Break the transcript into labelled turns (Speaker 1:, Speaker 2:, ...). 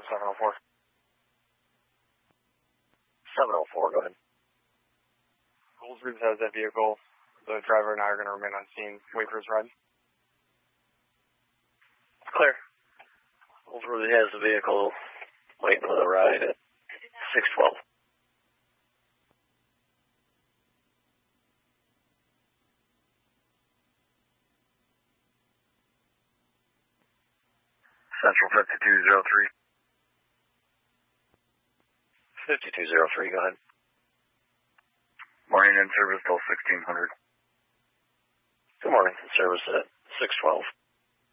Speaker 1: 704.
Speaker 2: 704, go ahead.
Speaker 1: Gold Reeves has that vehicle. The driver and I are going to remain on scene. Wait for his ride.
Speaker 2: Clear. Gold Reeves has the vehicle. Waiting for the ride at 612. Central 5203. 5203, go ahead.
Speaker 3: Morning in service till 1600.
Speaker 2: Good morning, in service at 612.